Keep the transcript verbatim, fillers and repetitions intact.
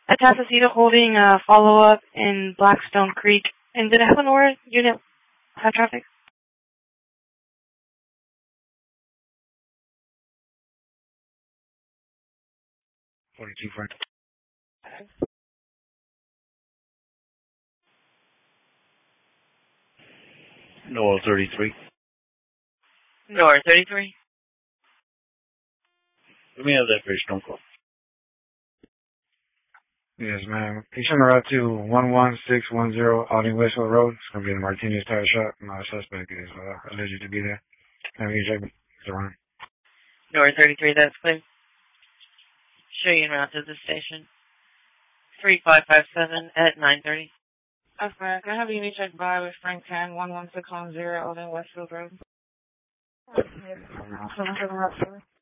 Atascocita holding a follow-up in Blackstone Creek. And did Eleanor unit have traffic? forty-two front. Noel thirty-three. Noel thirty-three. Let me have that bridge, don't call. Yes, ma'am. He's on the route to one one six one zero Alding Westfield Road. It's going to be in the Martinez Tire Shop. My suspect is uh, alleged to be there. Can you check me? It's around. Noel thirty-three, that's clear. Show you en route to the station. three five five seven at nine thirty. Okay, can I have you check by with Frank ten one one six one zero Alding Westfield Road? Okay.